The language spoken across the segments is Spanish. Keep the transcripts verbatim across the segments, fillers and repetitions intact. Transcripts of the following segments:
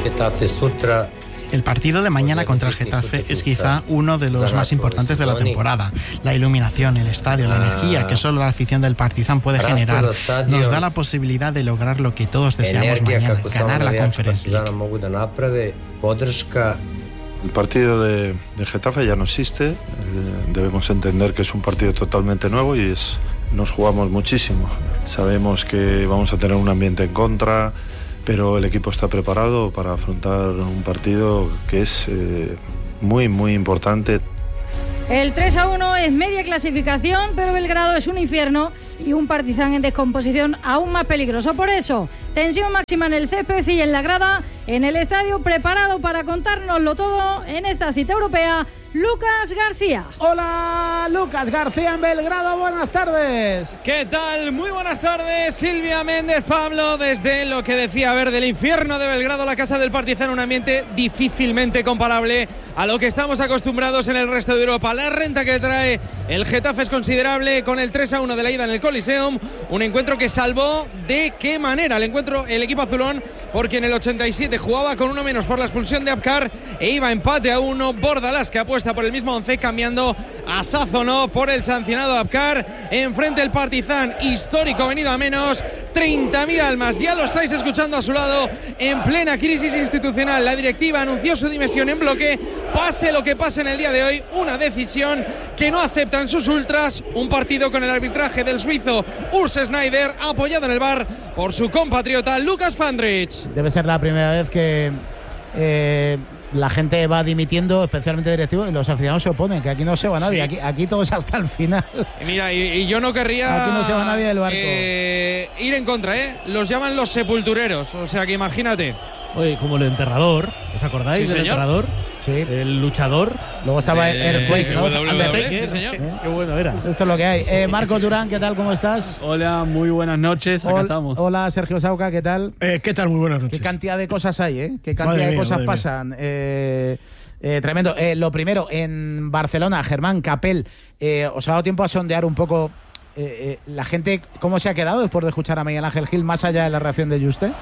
El partido de mañana contra el Getafe es quizá uno de los más importantes de la temporada. La iluminación, el estadio, la energía que solo la afición del Partizan puede generar nos da la posibilidad de lograr lo que todos deseamos mañana, ganar la Conference League. El partido de, de Getafe ya no existe, eh, debemos entender que es un partido totalmente nuevo y es, nos jugamos muchísimo. Sabemos que vamos a tener un ambiente en contra, pero el equipo está preparado para afrontar un partido que es eh, muy, muy importante. El tres a uno es media clasificación, pero Belgrado es un infierno y un Partizan en descomposición aún más peligroso. Por eso, tensión máxima en el césped y en la grada, en el estadio, preparado para contárnoslo todo en esta cita europea, Lucas García. Hola, Lucas García en Belgrado, buenas tardes. ¿Qué tal? Muy buenas tardes, Silvia Méndez, Pablo, desde lo que decía, a ver, del infierno de Belgrado, la casa del Partizan, un ambiente difícilmente comparable a lo que estamos acostumbrados en el resto de Europa. La renta que trae el Getafe es considerable con el tres a uno de la ida en el Coliseum, un encuentro que salvó de qué manera el encuentro el equipo azulón, porque en el ochenta y siete jugaba con uno menos por la expulsión de Abkar e iba empate a uno. Bordalás, que apuesta por el mismo once, cambiando a Sazonó por el sancionado Abkar. Enfrente el Partizan, histórico, venido a menos, treinta mil almas, ya lo estáis escuchando a su lado, en plena crisis institucional. La directiva anunció su dimisión en bloque, pase lo que pase en el día de hoy, una decisión que no aceptan sus ultras, un partido con el arbitraje del suizo Urs Schneider, apoyado en el V A R por su compatriota Lucas Fandrich. Debe ser la primera vez que eh, la gente va dimitiendo, especialmente directivos, y los aficionados se oponen, que aquí no se va nadie, sí. aquí, aquí todos hasta el final. Mira, y, y yo no querría aquí no se va nadie del barco. Eh, ir en contra, ¿eh? Los llaman los sepultureros, o sea que imagínate. Oye, como el enterrador, ¿os acordáis sí, del enterrador? Sí. El luchador. Luego estaba eh, Earthquake, ¿no? Sí, señor. ¿Eh? Qué bueno era. Esto es lo que hay. Eh, Marcos Durán, ¿qué tal? ¿Cómo estás? Hola, muy buenas noches. Acá Hol- estamos. Hola, Sergio Sauca, ¿qué tal? Eh, ¿Qué tal? Muy buenas noches. Qué cantidad de cosas hay, ¿eh? Qué cantidad Madre de mía, cosas madre pasan. Eh, eh, tremendo. Eh, lo primero, en Barcelona, Germán Capel, eh, ¿os ha dado tiempo a sondear un poco eh, eh, la gente, cómo se ha quedado después de escuchar a Miguel Ángel Gil, más allá de la reacción de Juste?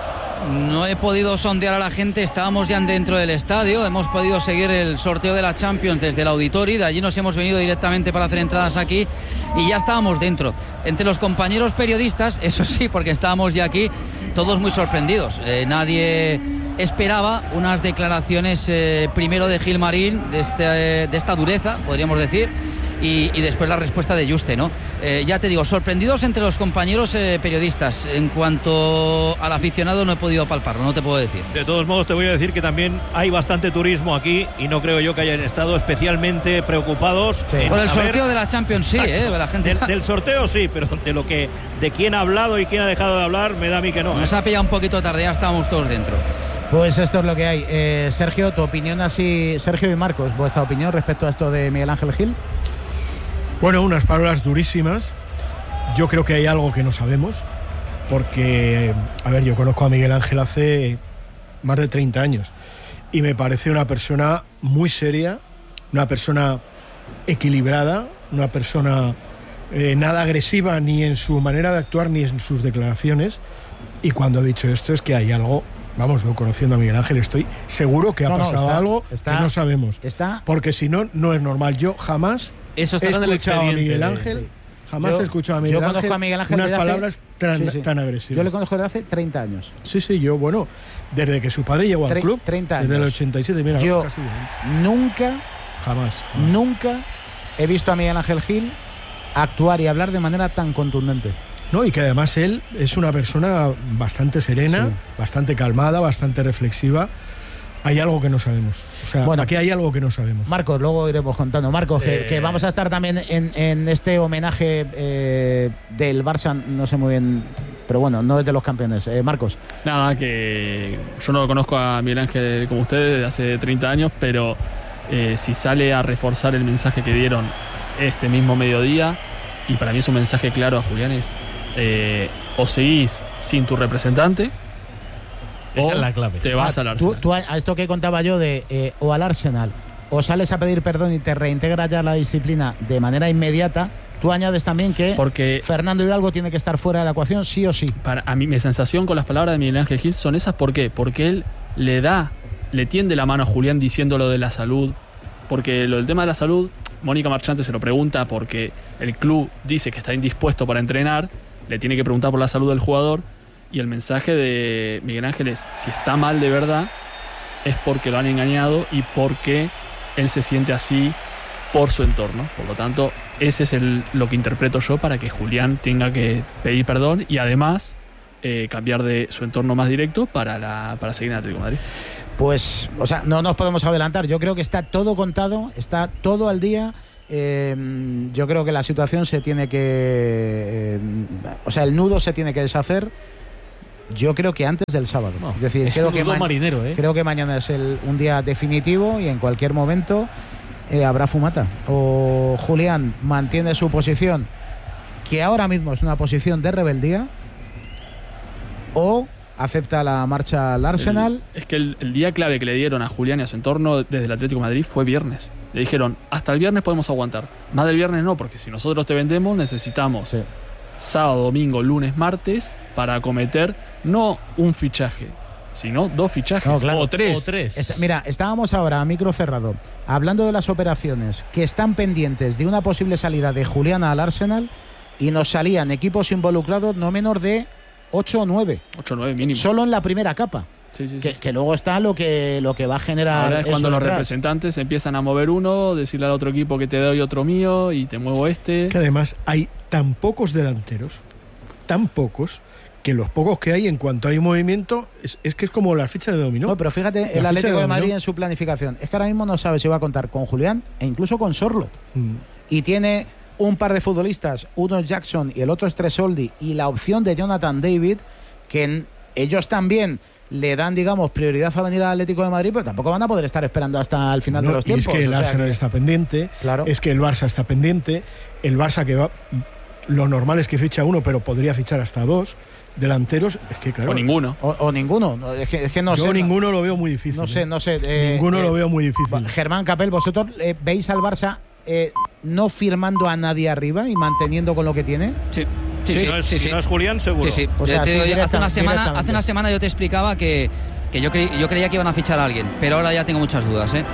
No he podido sondear a la gente, estábamos ya dentro del estadio, hemos podido seguir el sorteo de la Champions desde el auditorio, de allí nos hemos venido directamente para hacer entradas aquí y ya estábamos dentro. Entre los compañeros periodistas, eso sí, porque estábamos ya aquí, todos muy sorprendidos. Eh, nadie esperaba unas declaraciones eh, primero de Gilmarín, de, este, eh, de esta dureza, podríamos decir, Y, y después la respuesta de Juste, ¿no? Eh, ya te digo, sorprendidos entre los compañeros eh, periodistas. En cuanto al aficionado no he podido palparlo, no te puedo decir. De todos modos te voy a decir que también hay bastante turismo aquí y no creo yo que hayan estado especialmente preocupados. Sí. Por el saber... sorteo de la Champions, sí, eh, la gente... del, del sorteo sí, pero de lo que de quién ha hablado y quién ha dejado de hablar, me da a mí que no. Nos ¿eh? ha pillado un poquito tarde, ya estábamos todos dentro. Pues esto es lo que hay. Eh, Sergio, tu opinión así, Sergio y Marcos, vuestra opinión respecto a esto de Miguel Ángel Gil. Bueno, unas palabras durísimas. Yo creo que hay algo que no sabemos, porque, a ver, yo conozco a Miguel Ángel hace más de treinta años y me parece una persona muy seria, una persona equilibrada, una persona eh, nada agresiva ni en su manera de actuar ni en sus declaraciones. Y cuando he dicho esto es que hay algo, vamos, no conociendo a Miguel Ángel, estoy seguro que ha no, no, pasado está, algo está, que no sabemos. Está, porque si no, no es normal. Yo jamás Eso está he en el escuchado a Miguel expediente, Ángel, sí. jamás Yo- he escuchado a yo Miguel conozco Ángel, a Miguel Ángel unas desde hace- palabras tan, Sí, sí. tan agresivas. Yo le conozco desde hace treinta años. Sí, sí, yo, bueno, desde que su padre llegó al Tre- club, treinta años. desde el ochenta y siete, mira, Yo casi, ¿eh? nunca, jamás, jamás. nunca he visto a Miguel Ángel Gil actuar y hablar de manera tan contundente. No, y que además él es una persona bastante serena, Sí. bastante calmada, bastante reflexiva. Hay algo que no sabemos. O sea, Bueno. aquí hay algo que no sabemos. Marcos, luego iremos contando. Marcos, que, Eh. que vamos a estar también en, en este homenaje eh, del Barça, no sé muy bien, pero bueno, no es de los campeones. Eh, Marcos. Nada, que yo no lo conozco a Miguel Ángel como ustedes desde hace treinta años, pero eh, si sale a reforzar el mensaje que dieron este mismo mediodía, y para mí es un mensaje claro a Julián, es eh, o seguís sin tu representante, Esa o es la clave. te vas Ah, al tú, Arsenal. tú a a esto que contaba yo de eh, o al Arsenal, o sales a pedir perdón y te reintegras ya a la disciplina de manera inmediata, tú añades también que Porque Fernando Hidalgo tiene que estar fuera de la ecuación sí o sí. para a mí mi sensación con las palabras de Miguel Ángel Gil son esas. ¿Por qué? Porque él le da, le tiende la mano a Julián diciendo lo de la salud, porque lo del tema de la salud, Mónica Marchante se lo pregunta porque el club dice que está indispuesto para entrenar, le tiene que preguntar por la salud del jugador, y el mensaje de Miguel Ángel es, si está mal de verdad, es porque lo han engañado y porque él se siente así por su entorno. Por lo tanto, ese es el, lo que interpreto yo para que Julián tenga que pedir perdón y además eh, cambiar de su entorno más directo para, la, para seguir en Atlético de Madrid. Pues, o sea, no nos podemos adelantar. Yo creo que está todo contado, está todo al día. Eh, yo creo que la situación se tiene que... Eh, o sea, el nudo se tiene que deshacer. Yo creo que antes del sábado. No, es decir, es creo, un que nudo marinero, ¿eh? creo que mañana es el, un día definitivo y en cualquier momento eh, habrá fumata. O Julián mantiene su posición, que ahora mismo es una posición de rebeldía, o acepta la marcha al Arsenal. El, es que el, el día clave que le dieron a Julián y a su entorno desde el Atlético de Madrid fue viernes. Le dijeron, hasta el viernes podemos aguantar. Más del viernes no, porque si nosotros te vendemos necesitamos sí. sábado, domingo, lunes, martes para acometer no un fichaje, sino dos fichajes no, claro. o tres. O tres. Está, mira, estábamos ahora a micro cerrado hablando de las operaciones que están pendientes de una posible salida de Julián al Arsenal y nos salían equipos involucrados no menos de ocho o nueve. ocho o nueve mínimo. Solo en la primera capa. Sí, sí, que, sí. que luego está lo que, lo que va a generar. Ahora es cuando eso los detrás. representantes empiezan a mover uno, decirle al otro equipo que te doy otro mío y te muevo este. Es que además hay tan pocos delanteros, tan pocos, que los pocos que hay, en cuanto hay movimiento, es, es que es como las fichas de dominó. No, pero fíjate, la el Atlético de, de Madrid en su planificación es que ahora mismo no sabe si va a contar con Julián e incluso con Sorlo. Mm. Y tiene un par de futbolistas, uno es Jackson y el otro es Tresoldi, y la opción de Jonathan David, que en, ellos también le dan, digamos, prioridad a venir al Atlético de Madrid, pero tampoco van a poder estar esperando hasta el final no, de los y tiempos. Es que el o sea Arsenal que, está pendiente, claro. es que el Barça está pendiente, el Barça que va, lo normal es que ficha uno, pero podría fichar hasta dos delanteros, es que claro. O ninguno. O, o ninguno, es que, es que no Yo sé. ninguno lo veo muy difícil. No sé, no sé. Eh, ninguno eh, lo veo muy difícil. Germán Capel, ¿vosotros eh, veis al Barça eh, no firmando a nadie arriba y manteniendo con lo que tiene? Sí. Sí, sí, si, no es, sí, si sí. no es Julián, seguro. Sí, sí. O sea, te sí, digo, hace, una semana, hace una semana yo te explicaba que, que yo, cre yo creía que iban a fichar a alguien, pero ahora ya tengo muchas dudas, ¿eh?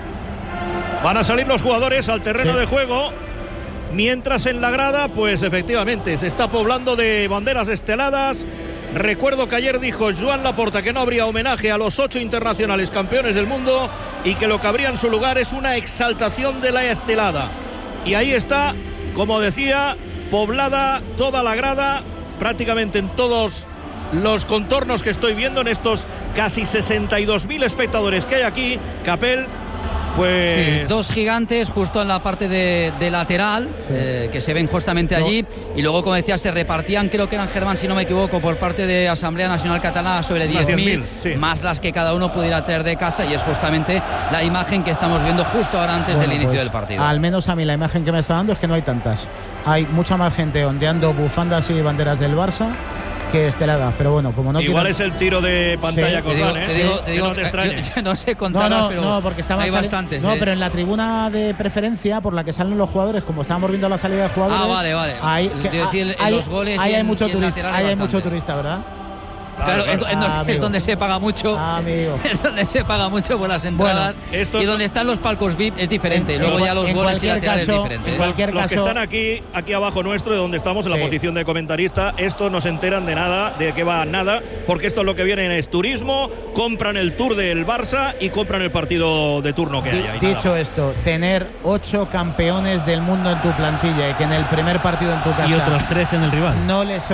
Van a salir los jugadores al terreno sí. de juego, mientras en la grada, pues efectivamente, se está poblando de banderas esteladas. Recuerdo que ayer dijo Joan Laporta que no habría homenaje a los ocho internacionales campeones del mundo y que lo que habría en su lugar es una exaltación de la estelada. Y ahí está, como decía, poblada toda la grada, prácticamente en todos los contornos que estoy viendo, en estos casi sesenta y dos mil espectadores que hay aquí. Capel, pues... Sí, dos gigantes justo en la parte de, de lateral, sí. eh, que se ven justamente allí, no. Y luego, como decía, se repartían, creo que eran, Germán, si no me equivoco, por parte de Asamblea Nacional Catalana sobre diez mil, sí. Más las que cada uno pudiera tener de casa, y es justamente la imagen que estamos viendo justo ahora antes bueno, del inicio pues, del partido. Al menos a mí la imagen que me está dando es que no hay tantas. Hay mucha más gente ondeando bufandas y banderas del Barça que esteladas, pero bueno, como no igual quiero... es el tiro de pantalla, sí. Cozán, ¿eh? Te digo, te digo, no te extrañes. Yo, yo no sé contar, no, no, pero no, porque estaban hay bastantes. No, ¿eh? pero en la tribuna de preferencia por la que salen los jugadores, como estábamos viendo la salida de jugadores. Ah, vale, vale. Hay, que, decir, hay, los goles ahí hay en, mucho turista, ahí hay mucho bastantes. turista, ¿verdad? Claro, es, ah, es, es donde se paga mucho. Ah, es donde se paga mucho por las entradas. Bueno, esto y donde están los palcos V I P es diferente. En, Luego en, ya los goles y laterales es diferente. En cualquier los, caso, los que están aquí, aquí abajo nuestro, de donde estamos, en sí. la posición de comentarista, estos no se enteran de nada, de qué va nada, porque esto lo que viene es turismo, compran el tour del Barça y compran el partido de turno que D haya. Dicho esto, tener ocho campeones del mundo en tu plantilla y que en el primer partido en tu casa y otros tres en el rival no les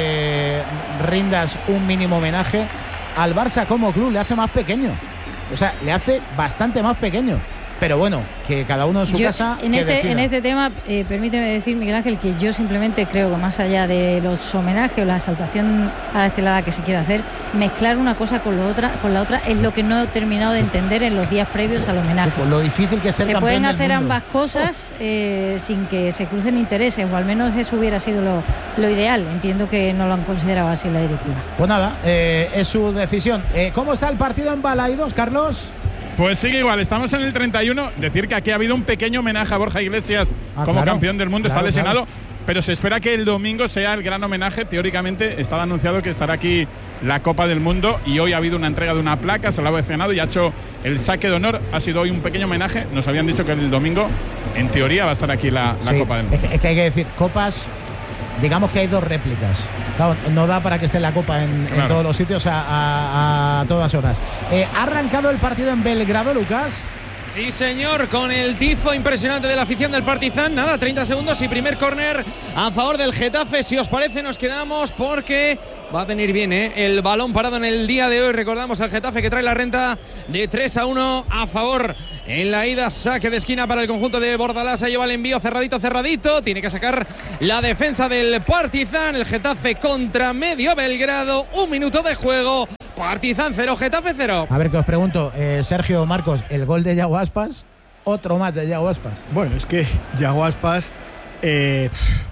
eh, rindas un mínimo homenaje, al Barça como club le hace más pequeño. O sea, le hace bastante más pequeño. Pero bueno, que cada uno en su yo, casa. En, que este, decida. en este tema, eh, permíteme decir, Miguel Ángel, que yo simplemente creo que más allá de los homenajes o la exaltación a la estelada que se quiere hacer, mezclar una cosa con, lo otra, con la otra es lo que no he terminado de entender en los días previos al homenaje. Pues lo difícil que es ser se campeón pueden del hacer mundo. ambas cosas eh, sin que se crucen intereses, o al menos eso hubiera sido lo, lo ideal. Entiendo que no lo han considerado así en la directiva. Pues nada, eh, es su decisión. Eh, ¿Cómo está el partido en Balaidos, Carlos? Pues sigue igual, estamos en el treinta y uno. Decir que aquí ha habido un pequeño homenaje a Borja Iglesias ah, como claro, campeón del mundo, claro, está lesionado, claro. Pero se espera que el domingo sea el gran homenaje. Teóricamente estaba anunciado que estará aquí la Copa del Mundo, y hoy ha habido una entrega de una placa, se la ha ovacionado y ha hecho el saque de honor. Ha sido hoy un pequeño homenaje. Nos habían dicho que el domingo, en teoría, va a estar aquí la, la sí, Copa del Mundo. Es que, es que hay que decir, copas, digamos que hay dos réplicas. Claro, no da para que esté la Copa en, claro. en todos los sitios a, a, a todas horas. Eh, ¿Ha arrancado el partido en Belgrado, Lucas? Sí, señor, con el tifo impresionante de la afición del Partizan. Nada, treinta segundos y primer córner a favor del Getafe. Si os parece, nos quedamos porque va a venir bien, ¿eh? El balón parado en el día de hoy. Recordamos al Getafe que trae la renta de tres a uno a favor en la ida. Saque de esquina para el conjunto de Bordalás. Se lleva el envío cerradito, cerradito. Tiene que sacar la defensa del Partizan. El Getafe contra Medio Belgrado. Un minuto de juego. Partizan cero, Getafe cero. A ver, que os pregunto, eh, Sergio, Marcos, ¿el gol de Yago Aspas? Otro más de Yago Aspas. Bueno, es que Yago Aspas, eh,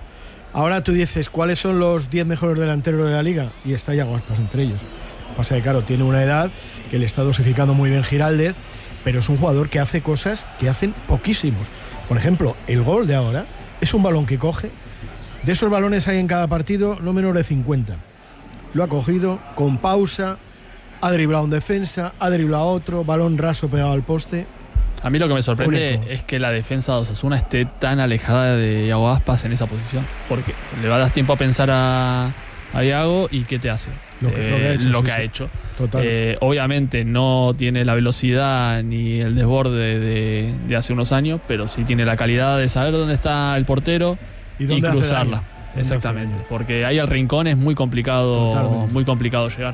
ahora tú dices, ¿cuáles son los diez mejores delanteros de la liga? Y está Yago Aspas entre ellos. Pasa que, claro, tiene una edad que le está dosificando muy bien Giraldez, pero es un jugador que hace cosas que hacen poquísimos. Por ejemplo, el gol de ahora es un balón que coge. De esos balones hay en cada partido no menos de cincuenta. Lo ha cogido con pausa, ha driblado un defensa, ha driblado otro, balón raso pegado al poste. A mí lo que me sorprende Único. es que la defensa de Osasuna esté tan alejada de Iago Aspas en esa posición. Porque le va a dar tiempo a pensar a, a Iago y ¿qué te hace? Lo que, eh, lo que ha hecho. lo Sí, que sí. ha hecho. Total. Eh, obviamente no tiene la velocidad ni el desborde de, de hace unos años, pero sí tiene la calidad de saber dónde está el portero y, y dónde hace cruzarla. daño. Exactamente, porque ahí al rincón es muy complicado, Totalmente. muy complicado llegar.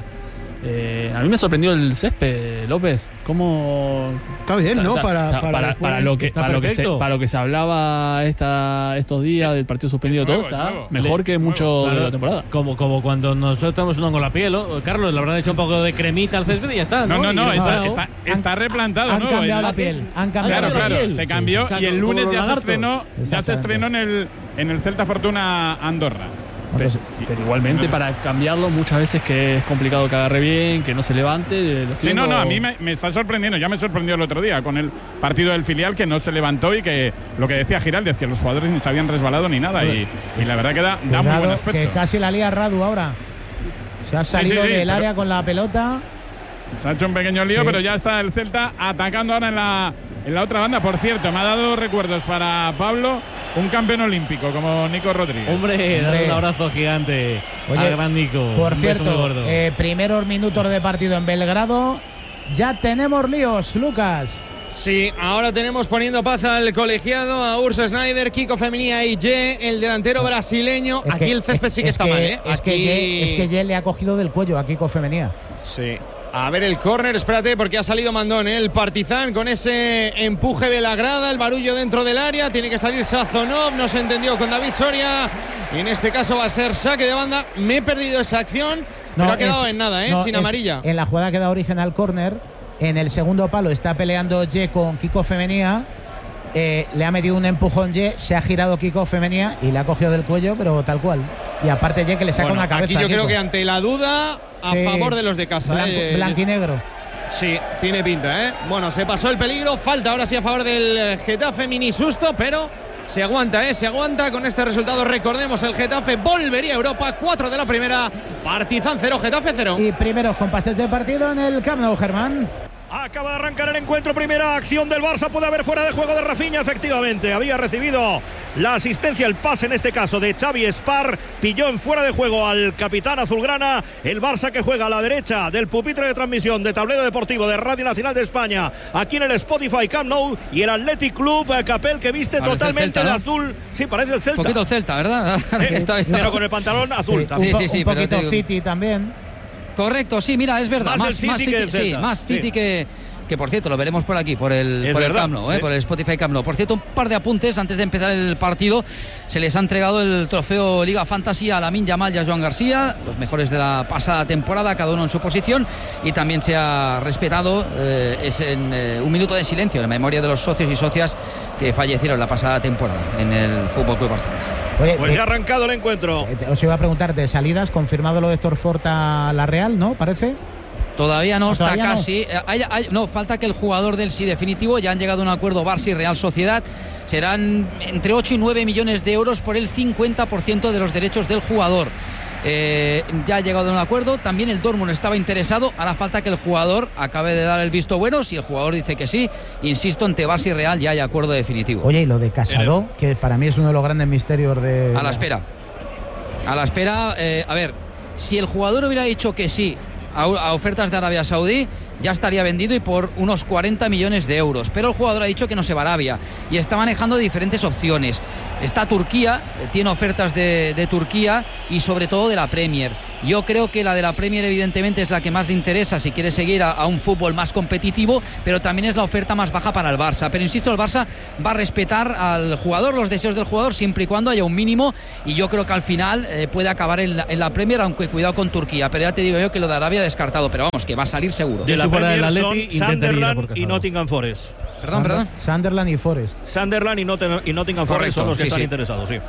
Eh, a mí me sorprendió el césped, López. ¿Cómo? Está bien, ¿no? Está- Para, está- para, para, después- para lo que está para lo que se perfecto. para lo que se hablaba esta, estos días del partido suspendido, Es nuevo, todo es está nuevo. mejor Le- que mucho Claro, de la temporada. Como, como cuando nosotros estamos uno con la piel, ¿o? Carlos, le habrán hecho un poco de cremita al césped y ya está. No, no, no, Y está, claro, está, está replantado, Han ¿no? cambiado El- la piel. Han cambiado Claro, cambiado la la claro, piel. se cambió O sea, y el como lunes los ya se lagartos. estrenó, ya se Exactamente. estrenó en el en el Celta Fortuna Andorra. Pero, Pues, pero igualmente para cambiarlo muchas veces que es complicado que agarre bien, que no se levante. lo estoy Sí, no, viendo- no, a mí me, me está sorprendiendo. Ya me sorprendió el otro día con el partido del filial que no se levantó y que lo que decía Giraldez, que los jugadores ni se habían resbalado ni nada. Y, y la verdad que da, da muy cuidado, buen aspecto. que casi la lía Radu ahora. Se ha Sí, salido sí, sí, del pero- área con la pelota. Se ha hecho un pequeño lío, Sí. pero ya está el Celta atacando ahora en la, en la otra banda. Por cierto, me ha dado recuerdos para Pablo, un campeón olímpico como Nico Rodríguez. Hombre, dale un abrazo gigante Oye, al gran Nico. Por Un beso muy cierto, gordo. eh, primeros minutos de partido en Belgrado. Ya tenemos líos, Lucas. Sí, ahora tenemos poniendo paz al colegiado, a Urs Snyder, Kiko Femenía y Ye, el delantero brasileño. Es Aquí que- el césped sí que es está que- mal, ¿eh? Es que Aquí- Ye, es que Ye le ha cogido del cuello a Kiko Femenía. Sí. A ver el córner, espérate, porque ha salido mandón, ¿eh? El Partizan con ese empuje de la grada, el barullo dentro del área. Tiene que salir Sazonov, no se entendió con David Soria. Y en este caso va a ser saque de banda. Me he perdido esa acción, pero ha quedado es- en nada, ¿eh? no, Sin es- amarilla. En la jugada que da origen al córner, en el segundo palo está peleando Ye con Kiko Femenía. Eh, le ha metido un empujón Ye, se ha girado Kiko Femenía y le ha cogido del cuello, pero tal cual. Y aparte Ye que le saca Bueno, una cabeza. aquí yo a creo Kiko. que ante la duda, a Sí. favor de los de casa. Blanco, ¿eh? blanquinegro. Sí, tiene pinta, ¿eh? Bueno, se pasó el peligro, falta ahora sí a favor del eh, Getafe, mini susto, pero se aguanta, ¿eh? Se aguanta con este resultado. Recordemos, el Getafe volvería a Europa, cuatro de la primera, Partizan cero, Getafe cero. Y primeros compases de partido en el Camp Nou, Germán. Acaba de arrancar el encuentro, primera acción del Barça, puede haber fuera de juego de Rafinha, efectivamente, había recibido la asistencia, el pase en este caso de Xavi Espar, pilló en fuera de juego al capitán azulgrana, el Barça que juega a la derecha del pupitre de transmisión de Tablero Deportivo de Radio Nacional de España, aquí en el Spotify Camp Nou, y el Athletic Club eh, Capel que viste Parece el totalmente Celta, de ¿no? azul, sí, parece el Celta. Un poquito el Celta, ¿verdad? Esta vez- Pero con el pantalón azul. Sí, también. un, po- sí, sí, un pero poquito te digo- City también. Correcto, sí, mira, es verdad. Más el Más, City que el sí, Celta. más Sí. City que, que, por cierto, lo veremos por aquí, por el, Es por el verdad, Camp Nou, eh, sí. por el Spotify Camp Nou. Por cierto, un par de apuntes antes de empezar el partido. Se les ha entregado el trofeo Liga Fantasy a Lamine Yamal y a Joan García, los mejores de la pasada temporada, cada uno en su posición. Y también se ha respetado eh, es en, eh, un minuto de silencio en memoria de los socios y socias que fallecieron la pasada temporada en el Fútbol Club Barcelona. Oye, Pues eh, ya ha arrancado el encuentro. eh, os iba a preguntar de salidas, confirmado lo de Héctor Forta a la Real, ¿no? Parece. Todavía no, está Todavía no. casi. Eh, hay- hay- no, falta que el jugador del sí definitivo, ya han llegado a un acuerdo Barça y Real Sociedad. Serán entre ocho y nueve millones de euros por el cincuenta por ciento de los derechos del jugador. Eh, ya ha llegado a un acuerdo. También el Dortmund estaba interesado. Hará falta que el jugador acabe de dar el visto bueno. Si el jugador dice que sí, insisto, entre Barça y Real ya hay acuerdo definitivo. Oye, y lo de Casado, que para mí es uno de los grandes misterios de... A la espera. A la espera, eh, a ver, si el jugador hubiera dicho que sí a, a ofertas de Arabia Saudí, ya estaría vendido y por unos cuarenta millones de euros. Pero el jugador ha dicho que no se va a Arabia y está manejando diferentes opciones. Está Turquía, tiene ofertas de, de Turquía y sobre todo de la Premier. Yo creo que la de la Premier evidentemente es la que más le interesa si quiere seguir a, a un fútbol más competitivo, pero también es la oferta más baja para el Barça. Pero insisto, el Barça va a respetar al jugador, los deseos del jugador, siempre y cuando haya un mínimo, y yo creo que al final eh, puede acabar en la, en la Premier, aunque cuidado con Turquía. Pero ya te digo yo que lo de Arabia descartado, pero vamos, que va a salir seguro. De la Premier son Sunderland y Nottingham Forest. Perdón, perdón. Sunderland y Forest. Sunderland y, Not- y Nottingham Forest son los que sí, están sí. interesados, sí.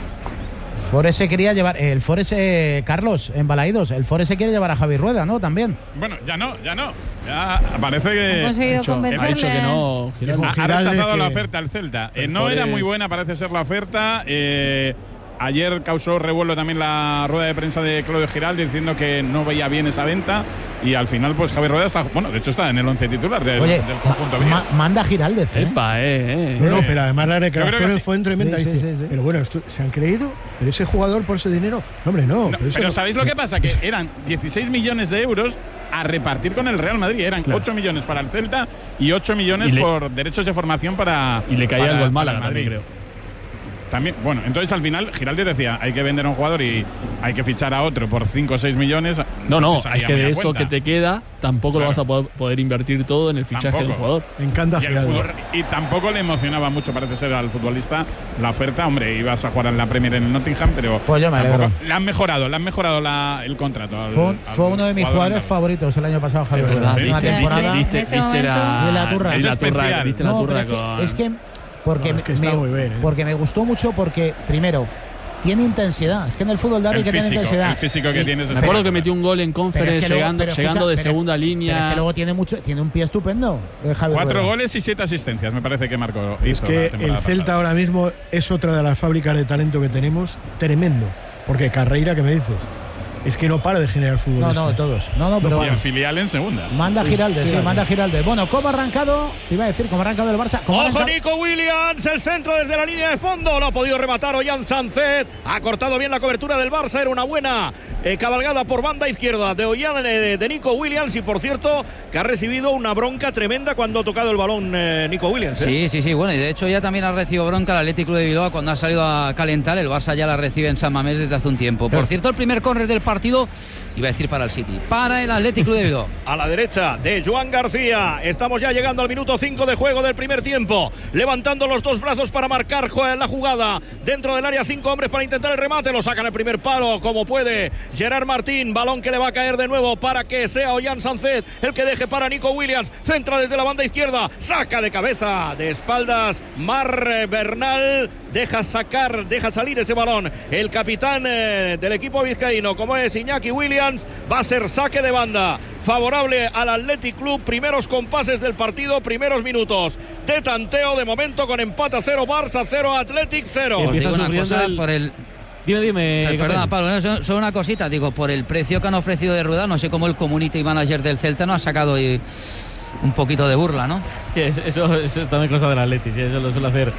Forest se quería llevar, el Forest, eh, Carlos, en Balaídos, el Forest se quiere llevar a Javi Rueda, ¿no? También. Bueno, ya no, ya no. Ya parece que... Ha conseguido convencerle. Ha dicho que no. Ha, ha rechazado que... la oferta al Celta. Eh, no Forest... era muy buena, parece ser la oferta. Eh, ayer causó revuelo también la rueda de prensa de Claudio Giraldo diciendo que no veía bien esa venta. Y al final, pues Javi Rueda está, bueno, de hecho está en el once titular del, Oye, del conjunto. Ma, ma, manda Giraldez, ¿eh? Epa, eh, eh. No, no, pero además la declaración sí. fue tremenda. Sí, dice, sí, sí, sí. Pero bueno, esto, ¿se han creído? ¿Pero ese jugador por ese dinero? No, hombre, no. no pero pero no. ¿sabéis lo que pasa? Que eran dieciséis millones de euros a repartir con el Real Madrid. Eran claro. ocho millones para el Celta y ocho millones y le, por derechos de formación para... Y le caía para, algo el Málaga, Madrid, creo. También, bueno, entonces al final Giraldo decía, hay que vender a un jugador y hay que fichar a otro por cinco o seis millones. No, no, es que de eso cuenta. que te queda, tampoco claro. lo vas a poder, poder invertir todo en el fichaje tampoco. del jugador. Me encanta y, fútbol, y tampoco le emocionaba mucho, parece ser, al futbolista la oferta. Hombre, ibas a jugar en la Premier en el Nottingham, pero pues yo me alegro. Le han mejorado, le han mejorado la, el contrato. Al, fue, al fue uno de mis jugadores favoritos el año pasado, Javier. ¿Sí? Una temporada. Viste, viste, viste la, de la turra. Es la turra, viste la no, turra es que, con... es que porque, no, es que me, muy bien, ¿eh? porque me gustó mucho porque, primero, tiene intensidad. Es que en el fútbol de ahora hay que tener intensidad. El físico que y, tienes. Me acuerdo que metió un gol en Conference es llegando, luego, llegando escucha, de pero, segunda línea. Pero es que luego tiene mucho, tiene un pie estupendo. Cuatro Rueda. goles y siete asistencias, me parece que marcó. Es que el Celta pasada. ahora mismo es otra de las fábricas de talento que tenemos, tremendo. Porque Carreira, ¿qué me dices? Es que no para de generar fútbol. No, no, todos. No, no, pero y bueno. el filial en segunda. Manda Giraldez, sí, manda Giraldez. Bueno, ¿cómo ha arrancado? Te iba a decir, ¿cómo ha arrancado el Barça? ¡Ojo, arrancado? Nico Williams! El centro desde la línea de fondo. No ha podido rematar Ollán Sánchez. Ha cortado bien la cobertura del Barça. Era una buena eh, cabalgada por banda izquierda de Ollán, eh, de Nico Williams. Y por cierto, que ha recibido una bronca tremenda cuando ha tocado el balón eh, Nico Williams. ¿eh? Sí, sí, sí. Bueno, y de hecho ya también ha recibido bronca el Athletic Club de Bilbao cuando ha salido a calentar. El Barça ya la recibe en San Mamés desde hace un tiempo. Por cierto, el primer córner del partido, iba a decir para el City, para el Athletic Club de Bilbao. A la derecha de Joan García. Estamos ya llegando al minuto cinco de juego del primer tiempo. Levantando los dos brazos para marcar la jugada. Dentro del área, cinco hombres para intentar el remate. Lo sacan el primer palo como puede Gerard Martín. Balón que le va a caer de nuevo para que sea Ollán Sánchez el que deje para Nico Williams. Centra desde la banda izquierda. Saca de cabeza, de espaldas, Mar Bernal. Deja sacar, deja salir ese balón. El capitán eh, del equipo vizcaíno, como es Iñaki Williams, va a ser saque de banda favorable al Athletic Club. Primeros compases del partido, primeros minutos de tanteo, de momento con empate a cero, Barça cero, Athletic cero. Os digo una cosa, el... por el... Dime, dime. Perdona, Pablo, solo son una cosita, digo, por el precio que han ofrecido de Rueda, no sé cómo el community manager del Celta no ha sacado y un poquito de burla, ¿no? Sí, eso, eso es también cosa del Atleti, sí, eso lo suele hacer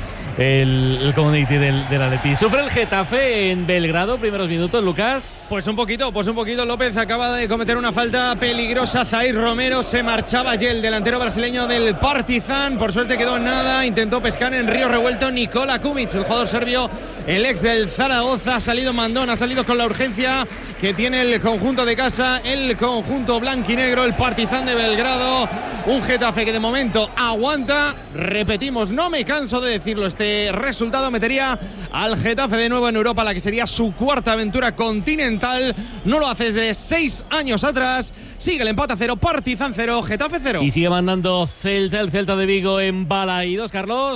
el, el community del, del Atleti. Sufre el Getafe en Belgrado, primeros minutos, Lucas. Pues un poquito, pues un poquito. López acaba de cometer una falta peligrosa. Zair Romero, se marchaba ya el delantero brasileño del Partizan. Por suerte quedó en nada, intentó pescar en río revuelto Nikola Kumic, el jugador serbio, el ex del Zaragoza. Ha salido mandón, ha salido con la urgencia que tiene el conjunto de casa, el conjunto blanquinegro, el Partizan de Belgrado. Un Getafe que de momento aguanta. Repetimos, no me canso de decirlo, este resultado metería al Getafe de nuevo en Europa, la que sería su cuarta aventura continental. No lo hace desde seis años atrás. Sigue el empate a cero, Partizan cero, Getafe cero. Y sigue mandando Celta, el Celta de Vigo en Balaídos, Carlos.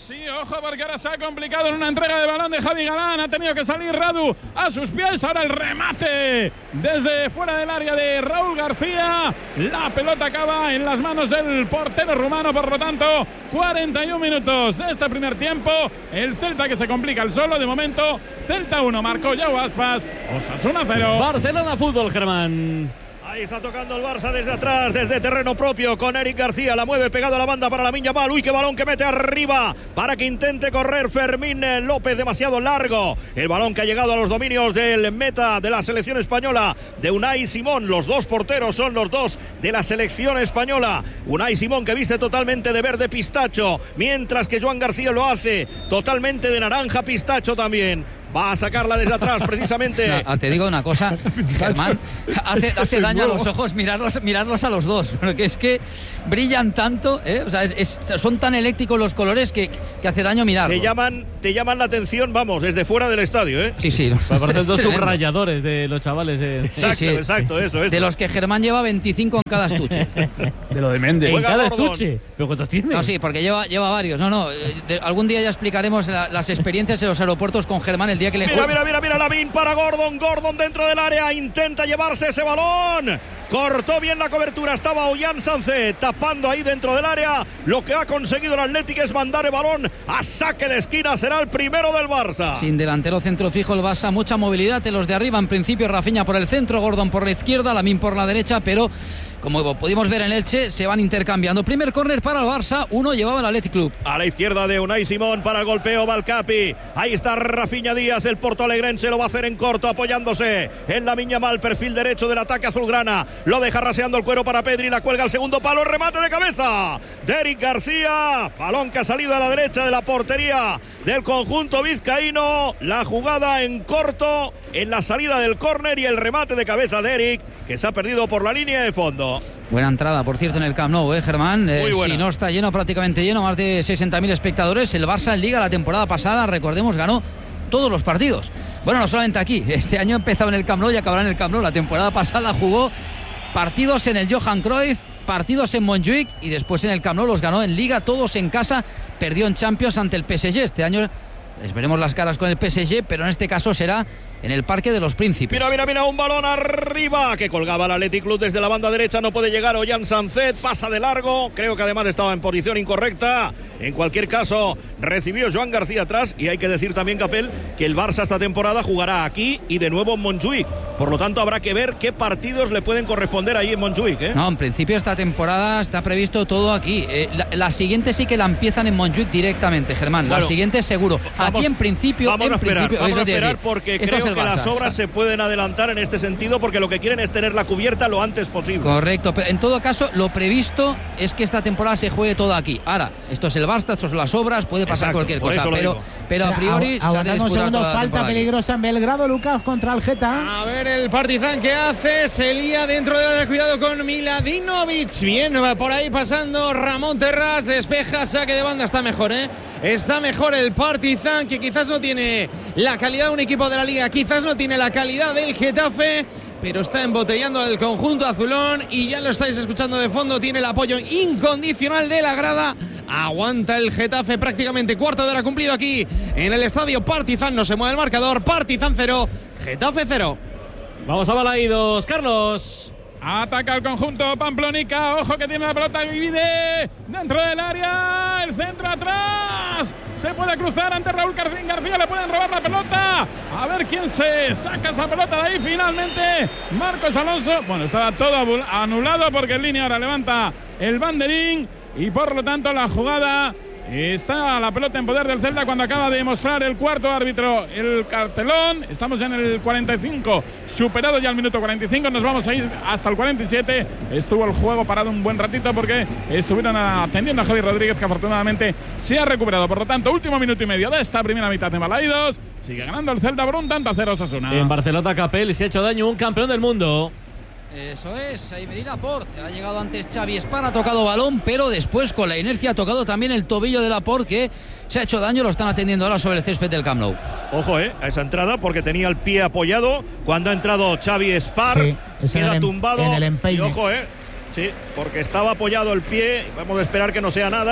Sí, ojo, porque ahora se ha complicado en una entrega de balón de Javi Galán. Ha tenido que salir Radu a sus pies. Ahora el remate desde fuera del área de Raúl García. La pelota acaba en las manos del portero rumano. Por lo tanto, cuarenta y un minutos de este primer tiempo. El Celta que se complica el solo. De momento, Celta uno, marcó Yago Aspas. Osasuna cero. Barcelona Fútbol, Germán. Ahí está tocando el Barça desde atrás, desde terreno propio, con Eric García. La mueve pegado a la banda para Lamine Yamal. Uy, qué balón que mete arriba para que intente correr Fermín López, demasiado largo. El balón que ha llegado a los dominios del meta de la selección española, de Unai Simón. Los dos porteros son los dos de la selección española. Unai Simón, que viste totalmente de verde pistacho, mientras que Joan García lo hace totalmente de naranja pistacho también. Va a sacarla desde atrás, precisamente. No, te digo una cosa, Germán, hace, hace daño a los ojos mirarlos, mirarlos a los dos, porque es que brillan tanto, ¿eh? O sea, es, es, son tan eléctricos los colores que, que hace daño mirarlos. Te llaman, te llaman la atención, vamos, desde fuera del estadio, ¿eh? Sí, sí. Parecen dos subrayadores de los chavales. Eh. Exacto, sí, sí. exacto, eso, eso. De los que Germán lleva veinticinco en cada estuche. De lo de Méndez. En cada Gordon. estuche. ¿Pero cuántos tiene? No, sí, porque lleva, lleva varios. No, no. De, algún día ya explicaremos la, las experiencias en los aeropuertos con Germán el día que le... Mira, mira, mira, mira, Lamine para Gordon. Gordon dentro del área, intenta llevarse ese balón. Cortó bien la cobertura, estaba Ollán Sánchez tapando ahí dentro del área. Lo que ha conseguido el Atlético es mandar el balón a saque de esquina. Será el primero del Barça. Sin delantero centro fijo el Barça, mucha movilidad en los de arriba. En principio Rafinha por el centro, Gordon por la izquierda, Lamine por la derecha, pero como pudimos ver en Elche, se van intercambiando. Primer córner para el Barça, uno llevaba el Athletic Club. A la izquierda de Unai Simón para el golpeo Valcapi. Ahí está Rafinha Díaz, el portoalegrense, lo va a hacer en corto, apoyándose en Lamine Yamal, perfil derecho del ataque azulgrana. Lo deja raseando el cuero para Pedri, la cuelga al segundo palo, remate de cabeza de Eric García. Balón que ha salido a la derecha de la portería del conjunto vizcaíno. La jugada en corto en la salida del córner y el remate de cabeza de Eric, que se ha perdido por la línea de fondo. Buena entrada, por cierto, en el Camp Nou, ¿eh, Germán? Eh, si no está lleno, prácticamente lleno, más de sesenta mil espectadores. El Barça en Liga la temporada pasada, recordemos, ganó todos los partidos. Bueno, no solamente aquí, este año empezó en el Camp Nou y acabará en el Camp Nou. La temporada pasada jugó partidos en el Johan Cruyff, partidos en Montjuic y después en el Camp Nou los ganó en Liga, todos en casa. Perdió en Champions ante el P S G. Este año les veremos las caras con el P S G, pero en este caso será en el Parque de los Príncipes. Mira, mira, mira, un balón arriba que colgaba el Athletic Club desde la banda derecha. No puede llegar Ollán Sánchez, pasa de largo. Creo que además estaba en posición incorrecta. En cualquier caso, recibió Joan García atrás. Y hay que decir también, Capel, que el Barça esta temporada jugará aquí y de nuevo en Montjuic. Por lo tanto, habrá que ver qué partidos le pueden corresponder ahí en Montjuic, ¿eh? No, en principio esta temporada está previsto todo aquí. Eh, la, la siguiente sí que la empiezan en Montjuic directamente, Germán. Bueno, la siguiente seguro. Vamos, aquí en principio, vamos en a esperar, principio, vamos a esperar porque Esto creo es que Barça, las obras se pueden adelantar en este sentido, porque lo que quieren es tener la cubierta lo antes posible. Correcto, pero en todo caso lo previsto es que esta temporada se juegue todo aquí. Ahora, esto es el Barça, esto son las obras, puede pasar Exacto, cualquier cosa, pero, pero a priori a, se un segundo, falta peligrosa en Belgrado, Lucas, contra el Geta. A ver el Partizan que hace, se lía dentro del cuidado con Miladinovic. Bien, por ahí pasando Ramón Terras, despeja, saque de banda, está mejor, ¿eh? Está mejor el Partizan, que quizás no tiene la calidad de un equipo de la Liga, quizás no tiene la calidad del Getafe, pero está embotellando el conjunto azulón y ya lo estáis escuchando de fondo, tiene el apoyo incondicional de la grada. Aguanta el Getafe, prácticamente cuarto de hora cumplido aquí en el estadio Partizan. No se mueve el marcador, Partizan cero, Getafe cero. Vamos a Balaídos, Carlos. Ataca el conjunto Pamplonica. Ojo que tiene la pelota Vivide dentro del área. El centro atrás. Se puede cruzar ante Raúl García. García le pueden robar la pelota. A ver quién se saca esa pelota de ahí finalmente. Marcos Alonso. Bueno, estaba todo anulado porque en línea ahora levanta el banderín. Y por lo tanto la jugada... Está la pelota en poder del Celta cuando acaba de mostrar el cuarto árbitro el cartelón. Estamos en el cuarenta y cinco, superado ya el minuto cuarenta y cinco. Nos vamos a ir hasta el cuarenta y siete. Estuvo el juego parado un buen ratito porque estuvieron atendiendo a Javi Rodríguez, que afortunadamente se ha recuperado. Por lo tanto, último minuto y medio de esta primera mitad de Balaídos. Sigue ganando el Celta por un tanto a cero Osasuna. En Barcelona, Capel, se ha hecho daño un campeón del mundo. Eso es, Aymeric Laporte. Ha llegado antes Xavi Espán, ha tocado balón, pero después con la inercia ha tocado también el tobillo de Laporte, que se ha hecho daño. Lo están atendiendo ahora sobre el césped del Camp Nou. Ojo, eh, a esa entrada, porque tenía el pie apoyado cuando ha entrado Xavi Espán. Sí, queda en tumbado. En el empeine. Y ojo, eh, sí, porque estaba apoyado el pie. Vamos a esperar que no sea nada.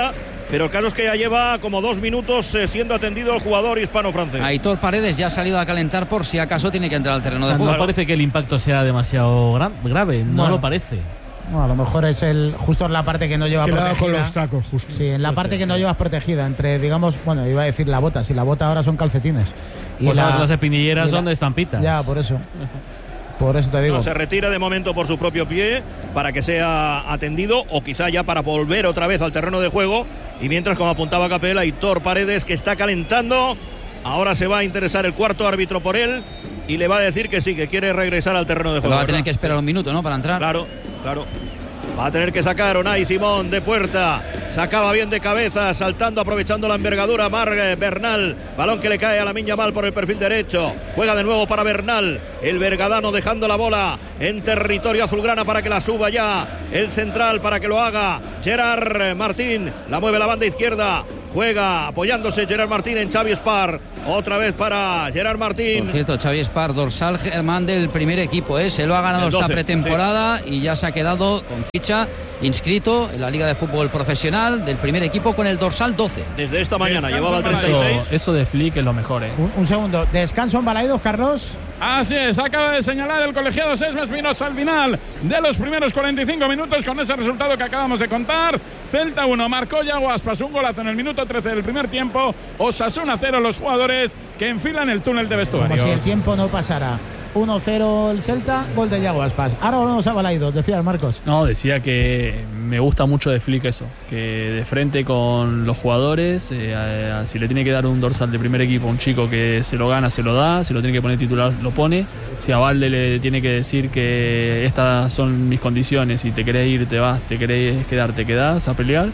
pero el caso es que ya lleva como dos minutos eh, siendo atendido el jugador hispano-francés. Aitor Paredes ya ha salido a calentar por si acaso tiene que entrar al terreno o sea, de juego. No parece que el impacto sea demasiado gra grave, no bueno. lo parece. No, a lo mejor es el justo en la parte que no lleva protegida. Con los tacos, justo. Sí, en la parte sí, que sí. no llevas protegida, entre, digamos, bueno, iba a decir la bota, si la bota ahora son calcetines. Y pues la, las espinilleras son de estampitas. Ya, por eso. Por eso te digo. No, se retira de momento por su propio pie para que sea atendido o quizá ya para volver otra vez al terreno de juego. Y mientras, como apuntaba Capel, Aitor Paredes, que está calentando. Ahora se va a interesar el cuarto árbitro por él y le va a decir que sí, que quiere regresar al terreno de juego. Pero va a tener que esperar un minuto, ¿no? Para entrar. Claro, claro. Va a tener que sacar Unai Simón de puerta. Sacaba bien de cabeza, saltando, aprovechando la envergadura. Marc Bernal. Balón que le cae a Lamine Yamal por el perfil derecho. Juega de nuevo para Bernal. El bergadano dejando la bola en territorio azulgrana para que la suba ya. El central para que lo haga. Gerard Martín. La mueve la banda izquierda. Juega apoyándose Gerard Martín en Xavi Espar. Otra vez para Gerard Martín. Por cierto, Xavi Espar, dorsal Germán del primer equipo, ¿eh? Se lo ha ganado doce, esta pretemporada, sí. Y ya se ha quedado con ficha inscrito en la Liga de Fútbol Profesional del primer equipo con el dorsal doce. Desde esta mañana llevaba el treinta y seis. Eso, eso de Flick es lo mejor, ¿eh? Un, un segundo, descanso en Balaidos, Carlos. Así es, acaba de señalar el colegiado Sesma Espinosa al final de los primeros cuarenta y cinco minutos con ese resultado que acabamos de contar. Celta uno, marcó Yago Aspas un golazo en el minuto trece del primer tiempo. Osasuna cero, los jugadores que enfilan el túnel de vestuarios. Como si el tiempo no pasara. uno cero el Celta, gol de Yago Aspas. Ahora volvemos a Balaidos, decía Marcos. No, decía que me gusta mucho de Flick eso, que de frente con los jugadores, eh, a, a, si le tiene que dar un dorsal de primer equipo a un chico que se lo gana, se lo da, si lo tiene que poner titular, lo pone. Si a Valde le tiene que decir que estas son mis condiciones, si te querés ir, te vas, te querés quedar, te quedás a pelear.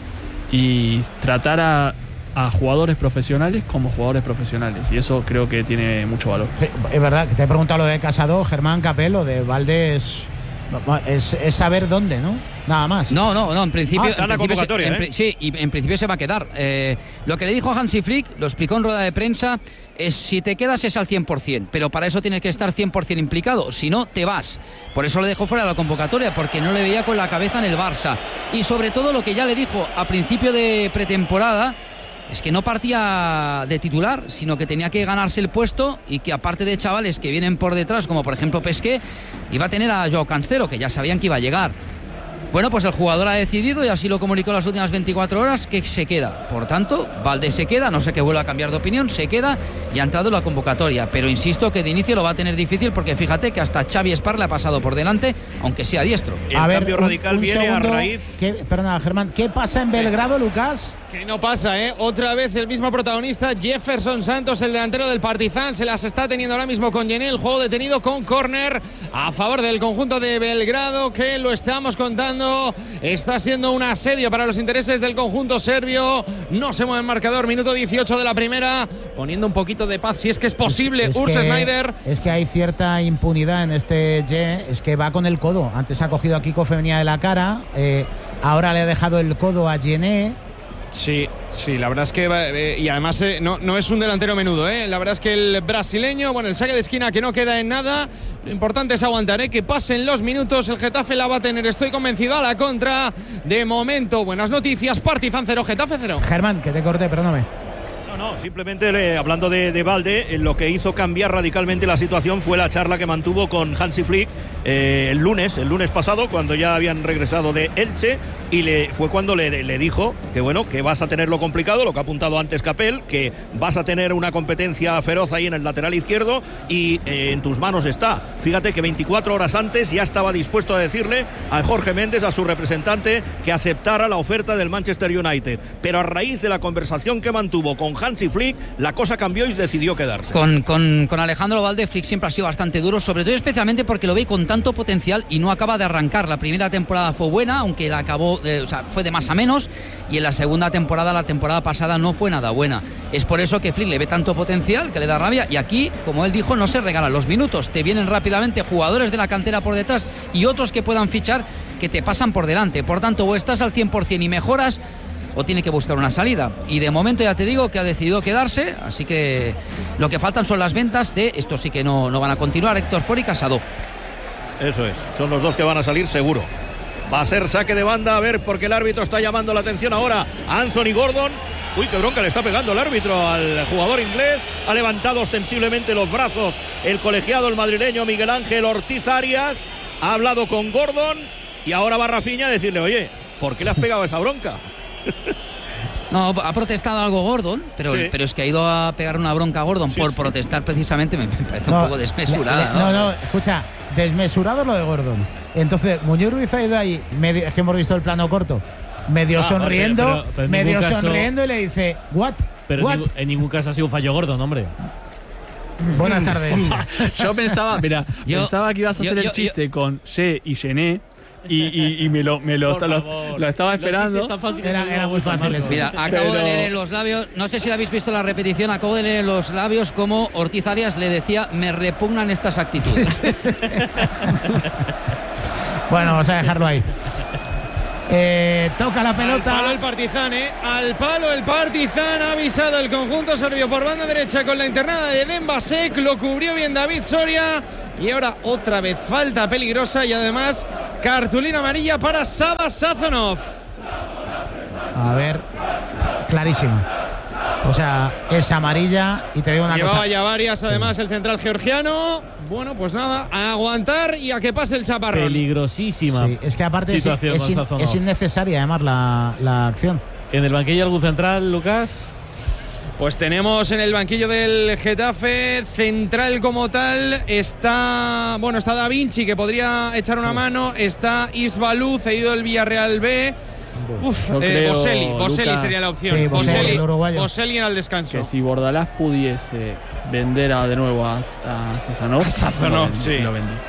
Y tratar a... a jugadores profesionales como jugadores profesionales, y eso creo que tiene mucho valor. Sí, es verdad que te he preguntado lo de Casado, Germán, Capel, lo de Valdés es, es saber dónde, ¿no? Nada más. No, no, no, en principio, ah, en la principio convocatoria, se, ¿eh? en, sí, y en principio se va a quedar. Eh, lo que le dijo Hansi Flick, lo explicó en rueda de prensa, es si te quedas es al cien por cien, pero para eso tienes que estar cien por cien implicado, si no te vas. Por eso le dejó fuera de la convocatoria, porque no le veía con la cabeza en el Barça. Y sobre todo lo que ya le dijo a principio de pretemporada, es que no partía de titular, sino que tenía que ganarse el puesto, y que aparte de chavales que vienen por detrás, como por ejemplo Pesqué, iba a tener a Joao Cancelo, que ya sabían que iba a llegar. Bueno, pues el jugador ha decidido, y así lo comunicó en las últimas veinticuatro horas, que se queda. Por tanto, Valdés se queda, no sé que vuelva a cambiar de opinión, se queda y ha entrado en la convocatoria. Pero insisto que de inicio lo va a tener difícil, porque fíjate que hasta Xavi Espar le ha pasado por delante, aunque sea diestro. El a cambio ver, radical un, un viene segundo, a raíz... ¿Qué, perdona, Germán, ¿qué pasa en Belgrado, Lucas? Que no pasa, ¿eh? Otra vez el mismo protagonista, Jefferson Santos, el delantero del Partizan, se las está teniendo ahora mismo con Yené, el juego detenido con córner a favor del conjunto de Belgrado, que lo estamos contando, está siendo un asedio para los intereses del conjunto serbio. No se mueve el marcador, minuto dieciocho de la primera, poniendo un poquito de paz, si es que es posible, es Urs Sneijder. Es que hay cierta impunidad en este Ye, es que va con el codo. Antes ha cogido a Kiko Femenía de la cara, eh, ahora le ha dejado el codo a Yené. Sí, sí, la verdad es que eh, y además eh, no, no es un delantero menudo, eh. La verdad es que el brasileño, bueno, el saque de esquina que no queda en nada, lo importante es aguantar, eh, que pasen los minutos, el Getafe la va a tener, estoy convencido, a la contra. De momento, buenas noticias, Partizan cero, Getafe cero. Germán, que te corté, perdóname. No, no, simplemente eh, hablando de, de Valde, eh, lo que hizo cambiar radicalmente la situación fue la charla que mantuvo con Hansi Flick eh, el lunes, el lunes pasado, cuando ya habían regresado de Elche, y le, fue cuando le, le dijo que bueno, que vas a tenerlo complicado, lo que ha apuntado antes Capel, que vas a tener una competencia feroz ahí en el lateral izquierdo, y eh, en tus manos está. Fíjate que veinticuatro horas antes ya estaba dispuesto a decirle a Jorge Méndez, a su representante, que aceptara la oferta del Manchester United, pero a raíz de la conversación que mantuvo con Hansi Flick, la cosa cambió y decidió quedarse. Con, con, con Alejandro Valde, Flick siempre ha sido bastante duro, sobre todo especialmente porque lo ve con tanto potencial y no acaba de arrancar. La primera temporada fue buena, aunque la acabó, eh, o sea, fue de más a menos, y en la segunda temporada, la temporada pasada, no fue nada buena. Es por eso que Flick le ve tanto potencial, que le da rabia, y aquí, como él dijo, no se regalan los minutos, te vienen rápidamente jugadores de la cantera por detrás y otros que puedan fichar, que te pasan por delante. Por tanto, o estás al cien por cien y mejoras, o tiene que buscar una salida, y de momento ya te digo que ha decidido quedarse, así que lo que faltan son las ventas de estos, sí que no, no van a continuar, Héctor Ford y Casado. Eso es, son los dos que van a salir seguro. Va a ser saque de banda, a ver, porque el árbitro está llamando la atención ahora a Anthony Gordon. Uy, qué bronca le está pegando el árbitro al jugador inglés. Ha levantado ostensiblemente los brazos el colegiado, el madrileño Miguel Ángel Ortiz Arias. Ha hablado con Gordon y ahora va Rafinha a decirle, oye, ¿por qué le has pegado esa bronca? No, ha protestado algo Gordon, pero, sí. pero es que ha ido a pegar una bronca a Gordon sí, por sí. protestar precisamente, me parece no, un poco desmesurada. Le, le, ¿no? no, no, escucha, desmesurado lo de Gordon. Entonces, Muñoz Ruiz ha ido ahí, medio, es que hemos visto el plano corto, medio ah, sonriendo, pero, pero medio caso, sonriendo y le dice, ¿what? Pero ¿What? En, en ningún caso ha sido un fallo Gordon, hombre. Buenas tardes. Yo pensaba, mira, yo, pensaba que ibas a hacer yo, el chiste yo, con Ye y Gené. Y, y, y me lo, me lo, lo, lo estaba esperando. Era, era muy fácil eso. Mira, acabo Pero... de leer en los labios, no sé si lo habéis visto la repetición, acabo de leer en los labios como Ortiz Arias le decía, me repugnan estas actitudes. Bueno, vamos a dejarlo ahí. Eh, toca la pelota. Al palo el Partizan, ¿eh? Al palo el Partizan. Ha avisado el conjunto serbio por banda derecha con la internada de Dembasek. Lo cubrió bien David Soria. Y ahora otra vez falta peligrosa y además cartulina amarilla para Sava Sazonov. A ver, clarísimo. O sea, es amarilla y te digo una Llevaba cosa. ya varias además sí. el central georgiano. Bueno, pues nada, a aguantar y a que pase el chaparrón. Peligrosísima. Sí, es que aparte es, es, in, es innecesaria además la, la acción. En el banquillo algún central, Lucas. Pues tenemos en el banquillo del Getafe central como tal, está bueno está Da Vinci que podría echar una mano, está Isbalú cedido del Villarreal B. Uf, eh, Boselli, Boselli Lucas, sería la opción. Sí, Boselli, Boselli en el descanso. Que si Bordalás pudiese vender a, de nuevo a, a Sazonov, a Sazonov lo, sí. lo vendí.